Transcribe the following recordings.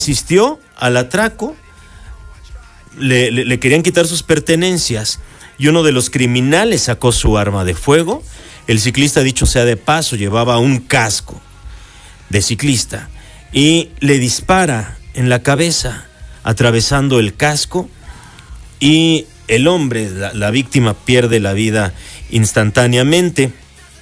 asistió al atraco, le querían quitar sus pertenencias y uno de los criminales sacó su arma de fuego. El ciclista, dicho sea de paso, llevaba un casco de ciclista y le dispara en la cabeza, atravesando el casco, y el hombre, la víctima, pierde la vida instantáneamente.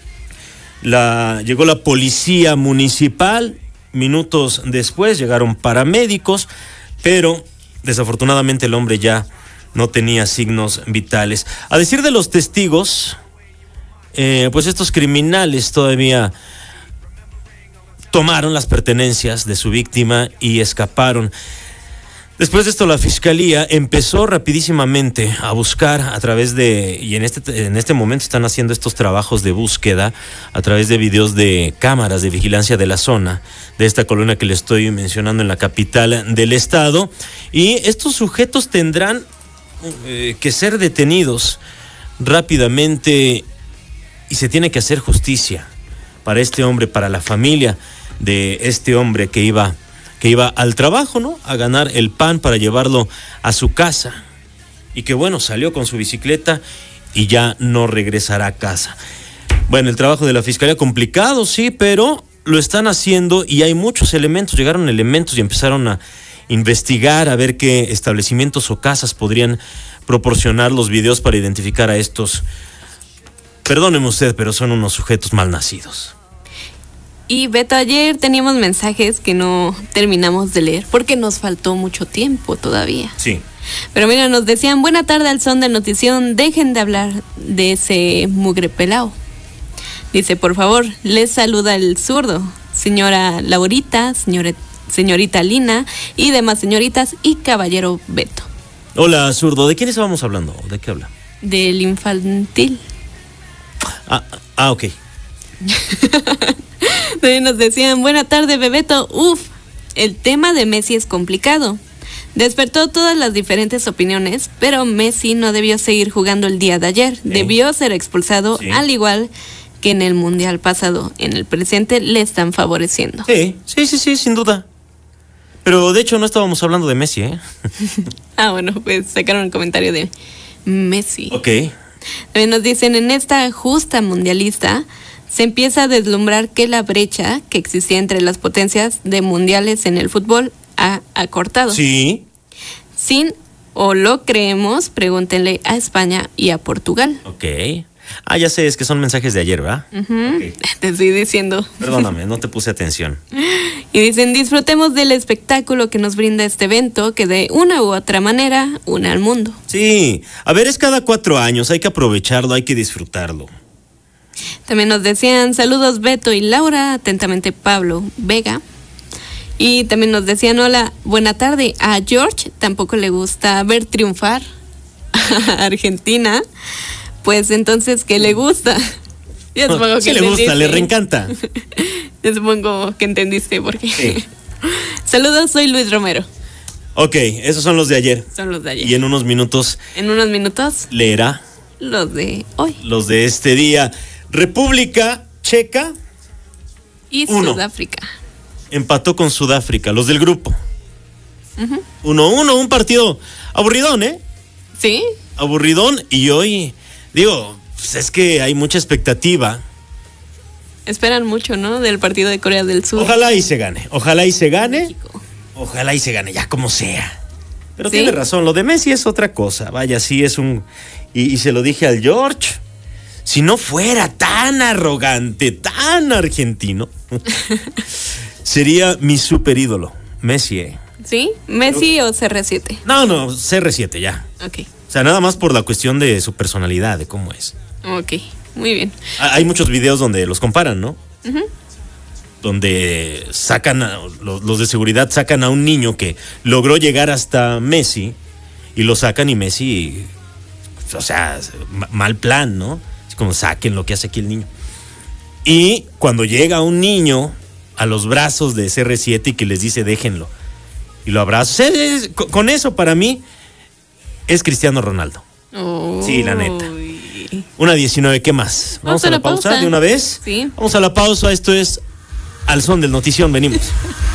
Llegó la policía municipal, minutos después llegaron paramédicos, pero desafortunadamente el hombre ya no tenía signos vitales. A decir de los testigos, pues estos criminales todavía tomaron las pertenencias de su víctima y escaparon. Después de esto, la fiscalía empezó rapidísimamente a buscar a través de, y en este momento están haciendo estos trabajos de búsqueda a través de videos de cámaras de vigilancia de la zona, de esta colonia que le estoy mencionando en la capital del estado, y estos sujetos tendrán que ser detenidos rápidamente y se tiene que hacer justicia para este hombre, para la familia de este hombre que iba al trabajo, ¿no? A ganar el pan para llevarlo a su casa. Y que bueno, salió con su bicicleta y ya no regresará a casa. Bueno, el trabajo de la fiscalía complicado, sí, pero lo están haciendo y hay muchos elementos. Llegaron elementos y empezaron a investigar, a ver qué establecimientos o casas podrían proporcionar los videos para identificar a estos. Perdóneme usted, pero son unos sujetos malnacidos. Y Beto, ayer teníamos mensajes que no terminamos de leer porque nos faltó mucho tiempo todavía. Sí. Pero mira, nos decían, buena tarde al son de Notición, dejen de hablar de ese mugre pelao. Dice, por favor, les saluda el zurdo, señora Laurita, señorita Lina y demás señoritas y caballero Beto. Hola, zurdo, ¿de quién estábamos hablando? ¿De qué habla? Del infantil. Ok. También nos decían, buena tarde, Bebeto. El tema de Messi es complicado. Despertó todas las diferentes opiniones, pero Messi no debió seguir jugando el día de ayer. Sí. Debió ser expulsado, sí, al igual que en el Mundial pasado. En el presente le están favoreciendo. Sí, sin duda. Pero de hecho no estábamos hablando de Messi, ¿eh? Bueno, pues sacaron el comentario de Messi. Ok. También nos dicen, en esta justa mundialista se empieza a deslumbrar que la brecha que existía entre las potencias de mundiales en el fútbol ha acortado. Sí. Sin o lo creemos, pregúntenle a España y a Portugal. Ok. Ya sé, es que son mensajes de ayer, ¿verdad? Uh-huh. Okay. Te estoy diciendo. Perdóname, no te puse atención. Y dicen, disfrutemos del espectáculo que nos brinda este evento, que de una u otra manera une al mundo. Sí, a ver, es cada 4 años, hay que aprovecharlo, hay que disfrutarlo. También nos decían, saludos Beto y Laura, atentamente Pablo Vega. Y también nos decían, hola, buena tarde. A George tampoco le gusta ver triunfar a Argentina. Pues entonces, ¿qué le gusta? Yo supongo que sí le gusta, le reencanta. Yo supongo que entendiste por qué. Sí. Saludos, soy Luis Romero. Ok, esos son los de ayer. Son los de ayer. Y en unos minutos. Leerá. Los de hoy. Los de este día. República Checa. Y Sudáfrica. Empató con Sudáfrica, los del grupo. 1-1, un partido aburridón, ¿eh? Sí. Aburridón, y hoy, pues es que hay mucha expectativa. Esperan mucho, ¿no? Del partido de Corea del Sur. Ojalá y se gane. Ojalá y se gane, ya como sea. Pero ¿sí? Tiene razón, lo de Messi es otra cosa. Vaya, sí es un... Y se lo dije al George, si no fuera tan arrogante, tan argentino, sería mi super ídolo, Messi, ¿eh? ¿Sí? ¿Messi o CR7? No, CR7 ya. Ok. O sea, nada más por la cuestión de su personalidad, de cómo es. Ok, muy bien. Hay muchos videos donde los comparan, ¿no? Uh-huh. Donde los de seguridad sacan a un niño que logró llegar hasta Messi y lo sacan y Messi, o sea, mal plan, ¿no? Es como saquen lo que hace aquí el niño. Y cuando llega un niño a los brazos de CR7 y que les dice déjenlo y lo abraza, con eso para mí es Cristiano Ronaldo. Oh. Sí, la neta. 1:19, ¿qué más? ¿Vamos a la pausa de una vez? Sí. Vamos a la pausa, esto es Al Son del Notición, venimos.